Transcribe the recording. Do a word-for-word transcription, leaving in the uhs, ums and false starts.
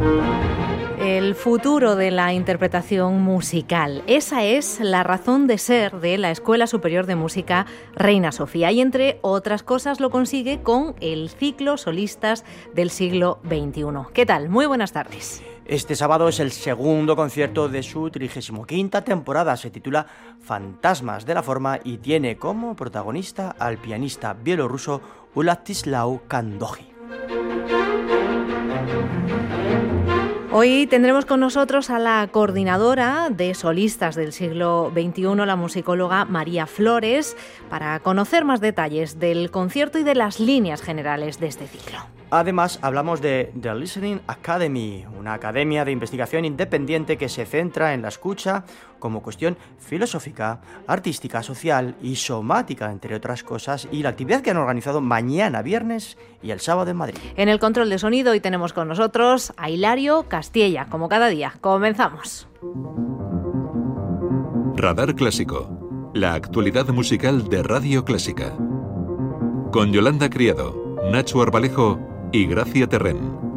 El futuro de la interpretación musical. Esa es la razón de ser de la Escuela Superior de Música Reina Sofía y, entre otras cosas, lo consigue con el ciclo Solistas del siglo veintiuno. ¿Qué tal? Muy buenas tardes. Este sábado es el segundo concierto de su trigésima quinta temporada. Se titula Fantasmas de la Forma y tiene como protagonista al pianista bielorruso Władysław Kandoji. Hoy tendremos con nosotros a la coordinadora de solistas del siglo veintiuno, la musicóloga María Flores, para conocer más detalles del concierto y de las líneas generales de este ciclo. Además, hablamos de The Listening Academy, una academia de investigación independiente que se centra en la escucha como cuestión filosófica, artística, social y somática, entre otras cosas, y la actividad que han organizado mañana viernes y el sábado en Madrid. En el control de sonido hoy tenemos con nosotros a Hilario Castilla, como cada día. Comenzamos. Radar Clásico, la actualidad musical de Radio Clásica. Con Yolanda Criado, Nacho Arbalejo y Gracia Terrén.